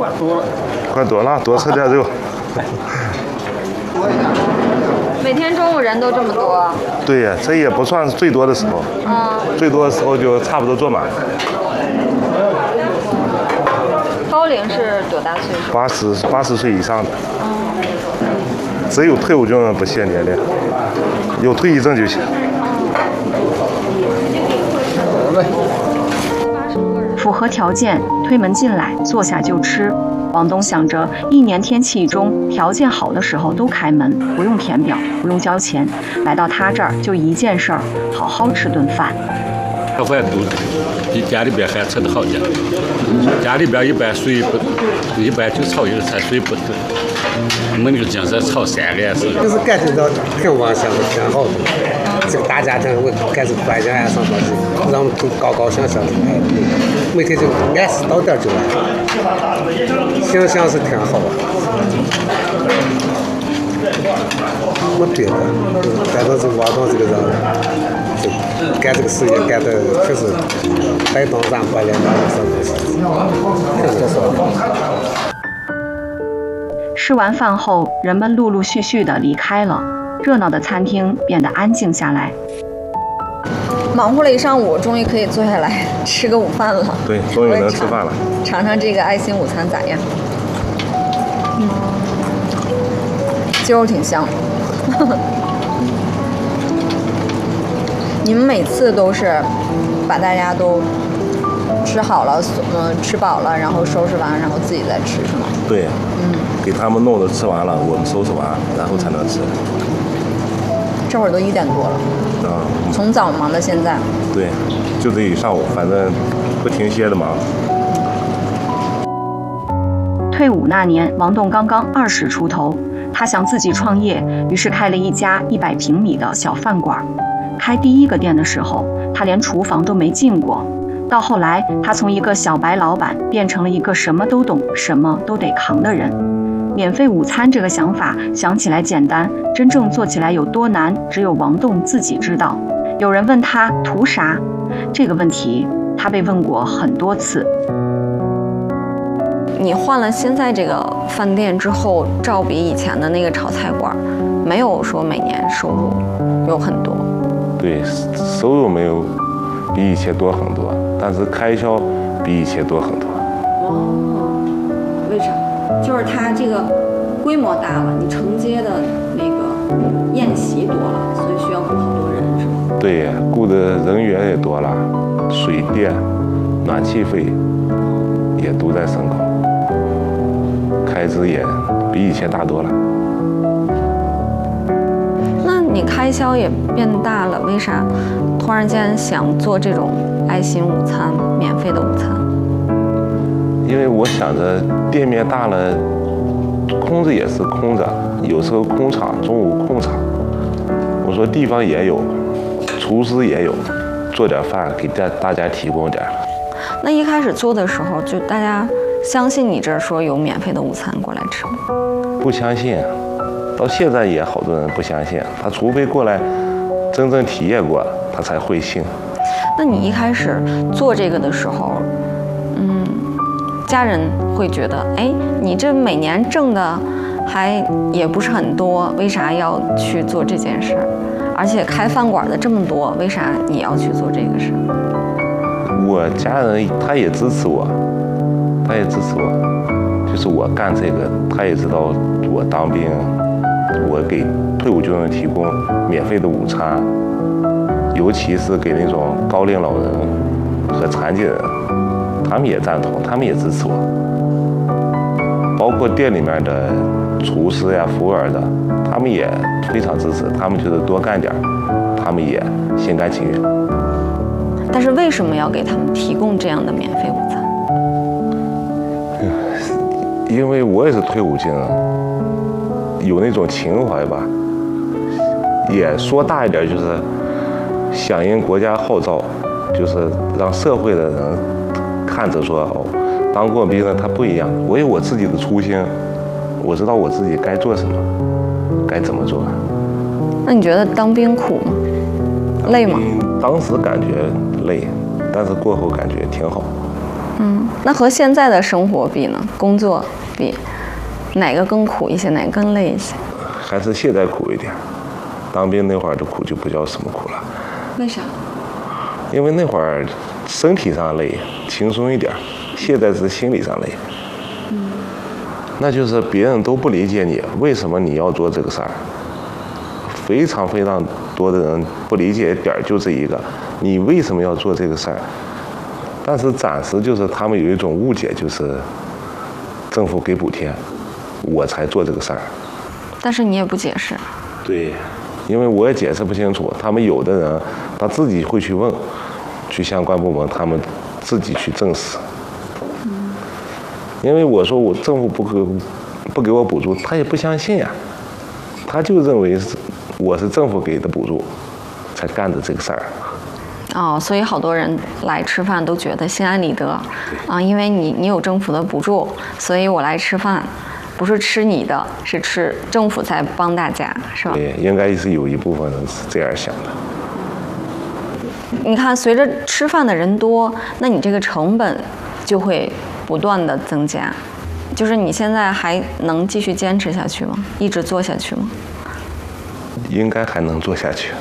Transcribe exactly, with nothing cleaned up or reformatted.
多了， 快多了，多吃点肉。 每天中午人都这么多？ 对呀，这也不算是最多的时候。 嗯。 最多的时候就差不多坐满。 高龄是多大岁数？ 八十八十岁以上的。嗯。只有退伍军人不限年龄，有退役证就行。 符合条件，推门进来，坐下就吃。王东想着，一年天气中条件好的时候都开门，不用填表，不用交钱。来到他这儿就一件事儿，好好吃顿饭。 吃饭都比家里边还吃得好点。家里边一般水不，一般就炒一个菜水不多。我们那个江山炒三个是。 就是感觉到挺旺盛的，挺好的。这个大家庭，我感觉关键还上到这，让我们都高高兴兴的来，每天就按时到点就来，形象是挺好的。没别的，反正是王东这个人，就干这个事业干的确实带动咱国人的生活，确实是。 吃完饭后，人们陆陆续续地离开了，热闹的餐厅变得安静下来。 忙活了一上午，终于可以坐下来吃个午饭了。 对，终于能吃饭了。 尝尝这个爱心午餐咋样？嗯，鸡肉挺香。你们每次都是把大家都吃好了，嗯，吃饱了，然后收拾完，然后自己再吃，是吗？ 对， 嗯， 给他们弄的吃完了，我们收拾完，然后才能吃。 这会儿都一点多了。 啊、嗯， 从早忙到现在。 对，就这一上午，反正不停歇的忙。 退伍那年，王栋刚刚二十出头，他想自己创业，于是开了一家一百平米的小饭馆。开第一个店的时候，他连厨房都没进过。到后来，他从一个小白老板变成了一个什么都懂、什么都得扛的人。免费午餐这个想法想起来简单，真正做起来有多难，只有王栋自己知道。有人问他图啥？这个问题他被问过很多次。 你换了现在这个饭店之后，照比以前的那个炒菜馆，没有说每年收入有很多。 对，收入没有比以前多很多，但是开销比以前多很多。 哦，为啥？就是它这个规模大了，你承接的那个宴席多了，所以需要雇好多人，是吗？ 对，雇的人员也多了，水电、暖气费也都在升高，开支也比以前大多了。 那你开销也变大了，为啥突然间想做这种爱心午餐，免费的午餐？ 因为我想着店面大了，空着也是空着，有时候空场，中午空场，我说地方也有，厨师也有，做点饭给大大家提供点。 那一开始做的时候，就大家相信你这儿说有免费的午餐过来吃吗？ 不相信，到现在也好多人不相信，他除非过来真正体验过，他才会信。 那你一开始做这个的时候，嗯，家人会觉得，哎，你这每年挣的还也不是很多，为啥要去做这件事儿？而且开饭馆的这么多，为啥你要去做这个事儿？ 我家人他也支持我，他也支持我，就是我干这个，他也知道我当兵，我给退伍军人提供免费的午餐，尤其是给那种高龄老人和残疾人，他们也赞同，他们也支持我。包括店里面的厨师呀、服务员的，他们也非常支持，他们觉得多干点，他们也心甘情愿。 但是为什么要给他们提供这样的免费午餐？ 因为我也是退伍军人，有那种情怀吧。也说大一点，就是响应国家号召，就是让社会的人看着说，哦，当过兵的他不一样。我有我自己的初心，我知道我自己该做什么，该怎么做。 那你觉得当兵苦吗？累吗？ 当时感觉累，但是过后感觉挺好。 嗯，那和现在的生活比呢？工作比，哪个更苦一些，哪个更累一些？ 还是现在苦一点。当兵那会儿的苦就不叫什么苦了。 为啥？ 因为那会儿身体上累，轻松一点；现在是心理上累。嗯。那就是别人都不理解你，为什么你要做这个事儿？非常非常多的人不理解点儿就这一个，你为什么要做这个事儿？但是暂时就是他们有一种误解，就是政府给补贴，我才做这个事儿。 但是你也不解释。 对，因为我也解释不清楚，他们有的人他自己会去问，去相关部门，他们自己去证实。嗯。因为我说我政府不给不给我补助，他也不相信呀，他就认为是我是政府给的补助，才干的这个事儿。 哦，所以好多人来吃饭都觉得心安理得，啊，因为你你有政府的补助，所以我来吃饭，不是吃你的，是吃政府在帮大家，是吧？ 对，应该是有一部分人是这样想的。 你看，随着吃饭的人多，那你这个成本就会不断的增加，就是你现在还能继续坚持下去吗？一直做下去吗？ 应该还能做下去。